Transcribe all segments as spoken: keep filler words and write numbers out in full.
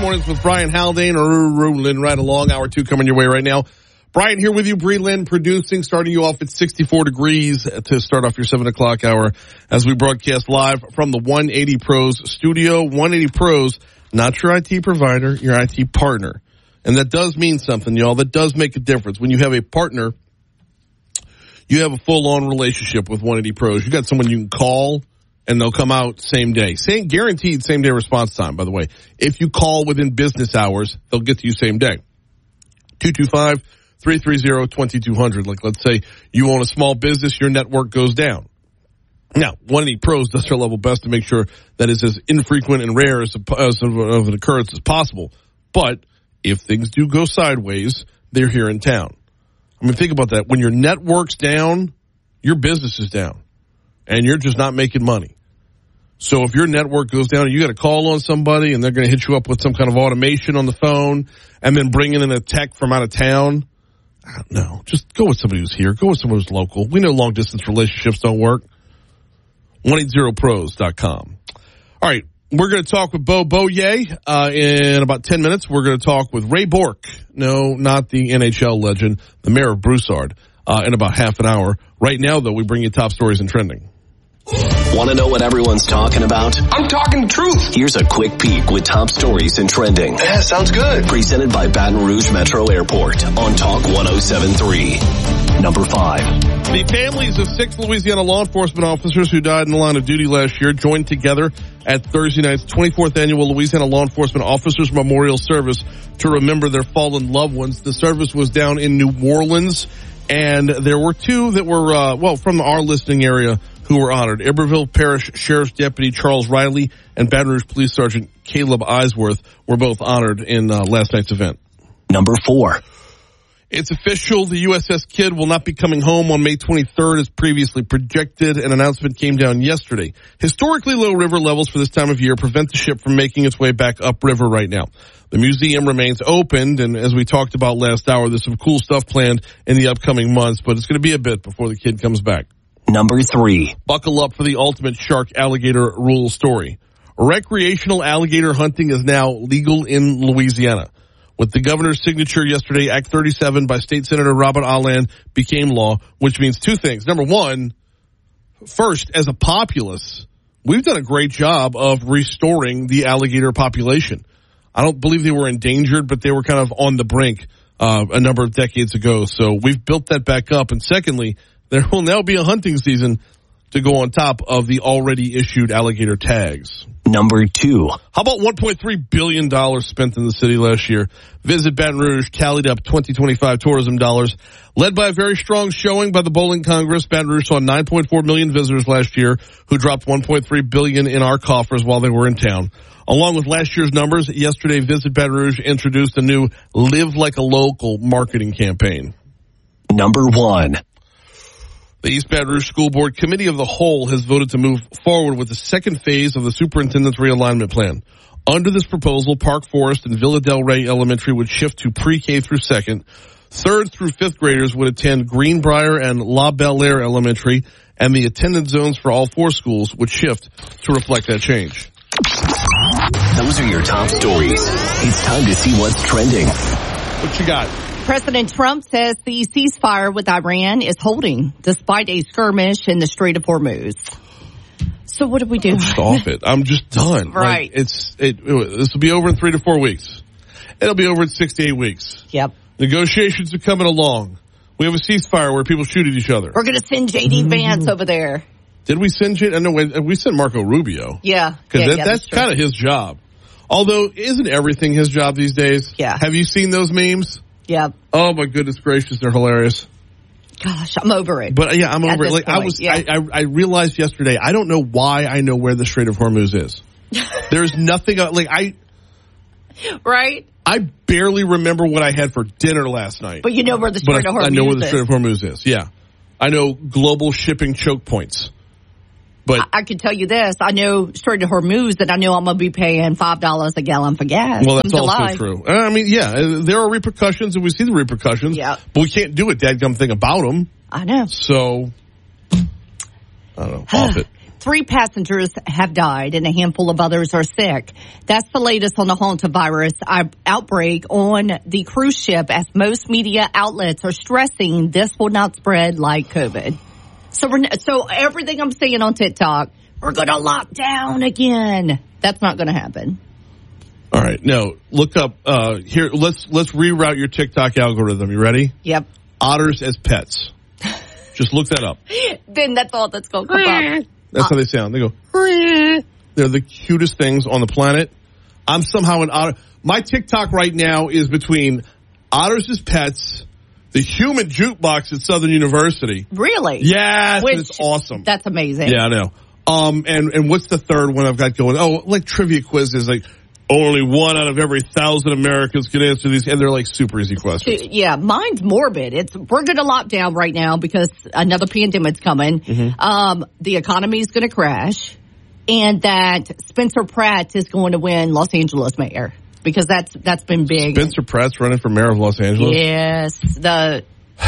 Mornings with Brian Haldane, rolling right along. Hour two coming your way right now. Brian here with you, Bree Lynn producing, starting you off at sixty-four degrees to start off your seven o'clock hour as we broadcast live from the one eighty Pros studio. one eighty Pros, not your I T provider, your I T partner. And that does mean something, y'all. That does make a difference. When you have a partner, you have a full-on relationship with one eighty Pros. You got someone you can call, and they'll come out same day. Same, guaranteed same-day response time, by the way. If you call within business hours, they'll get to you same day. two two five, three three zero, two two zero zero. Like, let's say you own a small business, your network goes down. Now, one eighty Pros does their level best to make sure that it's as infrequent and rare as, a, as of an occurrence as possible. But if things do go sideways, they're here in town. I mean, think about that. When your network's down, your business is down. And you're just not making money. So if your network goes down and you got to call on somebody and they're going to hit you up with some kind of automation on the phone and then bringing in a tech from out of town, I don't know. Just go with somebody who's here. Go with someone who's local. We know long-distance relationships don't work. one eighty pros dot com. All right. We're going to talk with Bo Boye uh, in about ten minutes. We're going to talk with Ray Bourque. No, not the N H L legend, the mayor of Broussard, uh, in about half an hour. Right now, though, we bring you top stories and trending. Want to know what everyone's talking about? I'm talking truth. Here's a quick peek with top stories and trending. Yeah, sounds good. Presented by Baton Rouge Metro Airport on Talk one oh seven point three. Number five. The families of six Louisiana law enforcement officers who died in the line of duty last year joined together at Thursday night's twenty-fourth annual Louisiana Law Enforcement Officers Memorial Service to remember their fallen loved ones. The service was down in New Orleans, and there were two that were, uh, well, from our listening area who were honored. Iberville Parish Sheriff's Deputy Charles Riley and Baton Rouge Police Sergeant Caleb Eisworth were both honored in uh, last night's event. Number four. It's official. The U S S Kidd will not be coming home on May twenty-third as previously projected. An announcement came down yesterday. Historically low river levels for this time of year prevent the ship from making its way back upriver right now. The museum remains opened, and as we talked about last hour, there's some cool stuff planned in the upcoming months, but it's going to be a bit before the kid comes back. Number three. Buckle up for the ultimate shark alligator rule story. Recreational alligator hunting is now legal in Louisiana. With the governor's signature yesterday, Act thirty-seven by State Senator Robert Allen became law, which means two things. Number one, first, as a populace, we've done a great job of restoring the alligator population. I don't believe they were endangered, but they were kind of on the brink uh, a number of decades ago. So we've built that back up. And secondly, there will now be a hunting season to go on top of the already issued alligator tags. Number two. How about one point three billion dollars spent in the city last year? Visit Baton Rouge tallied up twenty twenty-five tourism dollars. Led by a very strong showing by the Bowling Congress, Baton Rouge saw nine point four million visitors last year who dropped one point three billion dollars in our coffers while they were in town. Along with last year's numbers, yesterday Visit Baton Rouge introduced a new Live Like a Local marketing campaign. Number one. The East Baton Rouge School Board Committee of the Whole has voted to move forward with the second phase of the superintendent's realignment plan. Under this proposal, Park Forest and Villa Del Rey Elementary would shift to pre-K through second. Third through fifth graders would attend Greenbrier and La Belle Aire Elementary, and the attendance zones for all four schools would shift to reflect that change. Those are your top stories. It's time to see what's trending. What you got? President Trump says the ceasefire with Iran is holding despite a skirmish in the Strait of Hormuz. So what do we do? Stop it. I'm just done. Right. Like, it's it, this will be over in three to four weeks. It'll be over in six to eight weeks. Yep. Negotiations are coming along. We have a ceasefire where people shoot at each other. We're going to send J D Vance over there. Did we send J D? No, we sent Marco Rubio. Yeah. Because yeah, that, yeah, that's, that's kind of his job. Although, isn't everything his job these days? Yeah. Have you seen those memes? Yep. Oh my goodness gracious, they're hilarious. Gosh, I'm over it. But yeah, I'm At over it. this Like point, I was, yeah. I, I, I realized yesterday. I don't know why I know where the Strait of Hormuz is. There's nothing like I. Right. I barely remember what I had for dinner last night. But you know where the Strait but of I, Hormuz is. I know where the Strait of Hormuz is. Yeah, I know global shipping choke points. But I, I can tell you this. I know Strait of Hormuz that I know I'm going to be paying five dollars a gallon for gas. Well, that's also July. true. I mean, yeah, there are repercussions, and we see the repercussions. Yeah. But we can't do a dadgum thing about them. I know. So, I don't know. Off it. Three passengers have died and a handful of others are sick. That's the latest on the hantavirus outbreak on the cruise ship, as most media outlets are stressing this will not spread like COVID. So we're, so everything I'm seeing on TikTok, we're going to lock down again. That's not going to happen. All right. No, look up uh, here. Let's let's reroute your TikTok algorithm. You ready? Yep. Otters as pets. Just look that up. Then that's all that's going to come up. That's uh, how they sound. They go. They're the cutest things on the planet. I'm somehow an otter. My TikTok right now is between otters as pets, the human jukebox at Southern University. Really? Yes, Which, it's awesome. That's amazing. Yeah, I know. Um, and and what's the third one I've got going? Oh, like trivia quizzes, like. Only one out of every thousand Americans can answer these, and they're like super easy questions. Yeah, mine's morbid. It's we're going to lock down right now because another pandemic's coming. Mm-hmm. Um, the economy is going to crash, and that Spencer Pratt is going to win Los Angeles mayor because that's that's been big. Spencer Pratt's running for mayor of Los Angeles. Yes, the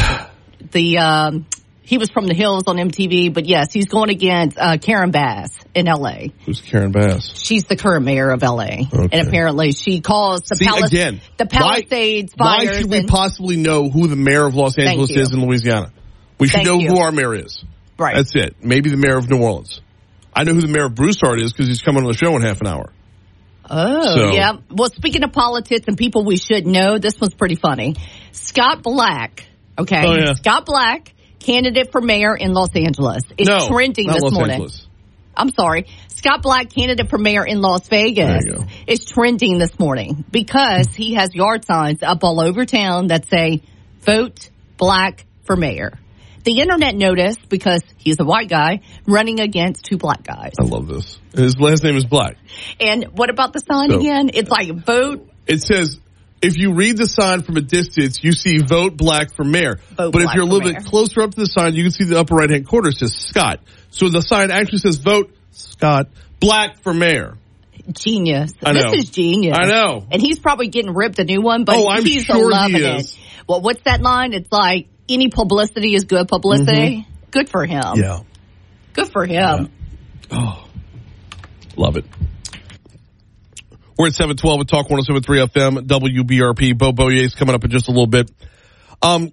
the um, he was from the Hills on M T V, but yes, he's going against uh, Karen Bass in L A. Who's Karen Bass? She's the current mayor of L A, okay. And apparently she caused the, See, Palace, again, the Palisades why, fires. Why should we and, possibly know who the mayor of Los Angeles is in Louisiana? We should Thank know you. who our mayor is. Right. That's it. Maybe the mayor of New Orleans. I know who the mayor of Broussard is because he's coming on the show in half an hour. Oh, so. Yeah. Well, speaking of politics and people we should know, this one's pretty funny. Scott Black, okay? Oh, yeah. Scott Black, candidate for mayor in Los Angeles. It's no, trending not this Los morning. Angeles. I'm sorry. Scott Black, candidate for mayor in Las Vegas, is trending this morning because he has yard signs up all over town that say, vote Black for mayor. The internet noticed because he's a white guy running against two black guys. I love this. His last name is Black. And what about the sign so, again? It's like vote. It says, if you read the sign from a distance, you see vote Black for mayor. Vote but black if you're a little bit closer up to the sign, you can see the upper right-hand corner says Scott. So the sign actually says vote Scott Black for mayor. Genius. I know. This is genius. I know. And he's probably getting ripped a new one, but oh, I'm he's sure loving he is. it. Well, what's that line? It's like, any publicity is good publicity. Mm-hmm. Good for him. Yeah. Good for him. Yeah. Oh, love it. We're at seven twelve at Talk one oh seven point three F M, W B R P. Bo Boyer's coming up in just a little bit. Um,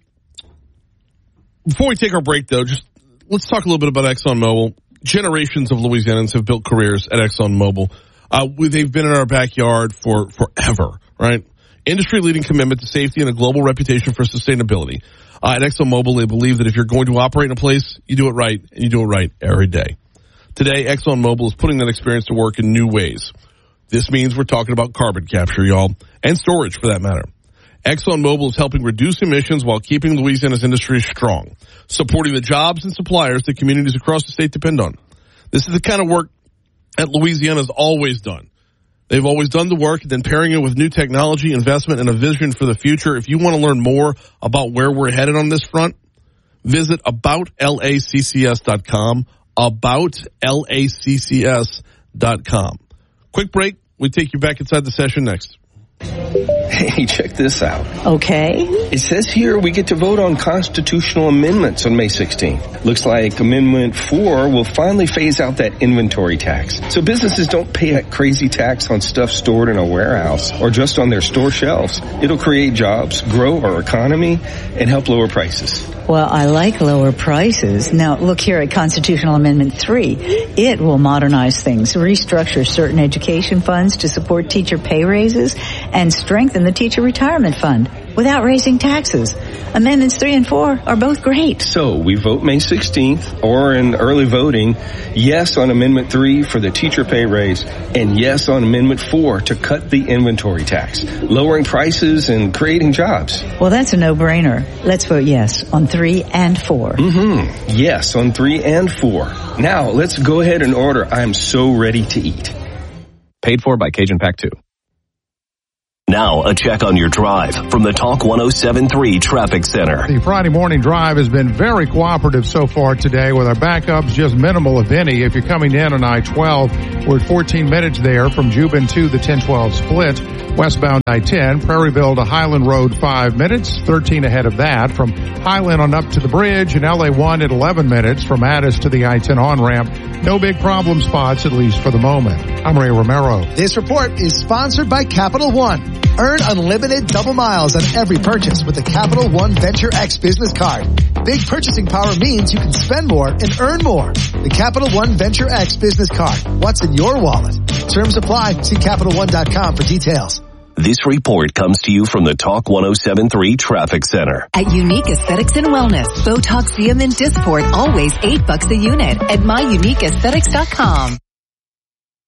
before we take our break, though, just let's talk a little bit about ExxonMobil. Generations of Louisianans have built careers at ExxonMobil. Uh, they've been in our backyard for forever, right? Industry-leading commitment to safety and a global reputation for sustainability. Uh, at ExxonMobil, they believe that if you're going to operate in a place, you do it right, and you do it right every day. Today, ExxonMobil is putting that experience to work in new ways. This means we're talking about carbon capture, y'all, and storage for that matter. ExxonMobil is helping reduce emissions while keeping Louisiana's industry strong, supporting the jobs and suppliers that communities across the state depend on. This is the kind of work that Louisiana's always done. They've always done the work and then pairing it with new technology, investment, and a vision for the future. If you want to learn more about where we're headed on this front, visit about laccs dot com, about laccs dot com. Quick break. We take you back inside the session next. Hey, check this out. Okay. It says here we get to vote on constitutional amendments on May sixteenth. Looks like Amendment four will finally phase out that inventory tax. So businesses don't pay that crazy tax on stuff stored in a warehouse or just on their store shelves. It'll create jobs, grow our economy, and help lower prices. Well, I like lower prices. Now, look here at Constitutional Amendment three. It will modernize things, restructure certain education funds to support teacher pay raises, and strengthen the teacher retirement fund without raising taxes. Amendments three and four are both great. So we vote May sixteenth, or in early voting, yes on Amendment three for the teacher pay raise, and yes on Amendment four to cut the inventory tax, lowering prices and creating jobs. Well, that's a no-brainer. Let's vote yes on three and four. Mm-hmm. Yes on three and four. Now, let's go ahead and order I'm so ready to eat. Paid for by Cajun Pack two. Now, a check on your drive from the Talk one oh seven point three Traffic Center. The Friday morning drive has been very cooperative so far today with our backups, just minimal if any. If you're coming in on I twelve, we're at fourteen minutes there from Jubin to the ten twelve split. Westbound I ten, Prairieville to Highland Road, five minutes, thirteen ahead of that. From Highland on up to the bridge, and L A one at eleven minutes from Addis to the I ten on-ramp. No big problem spots, at least for the moment. I'm Ray Romero. This report is sponsored by Capital One. Earn unlimited double miles on every purchase with the Capital One Venture X business card. Big purchasing power means you can spend more and earn more. The Capital One Venture X business card. What's in your wallet? Terms apply. See Capital One dot com for details. This report comes to you from the Talk one oh seven point three Traffic Center. At Unique Aesthetics and Wellness, Botox, Xeomin, Dysport, always eight bucks a unit at my unique aesthetics dot com.